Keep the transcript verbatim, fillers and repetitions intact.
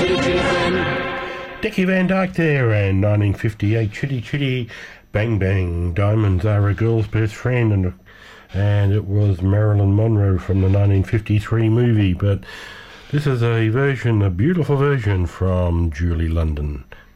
Dickie Van Dyke there, and nineteen fifty-eight, Chitty Chitty Bang Bang, Diamonds Are a Girl's Best Friend, and and it was Marilyn Monroe from the nineteen fifty-three movie, but this is a version, a beautiful version from Julie London.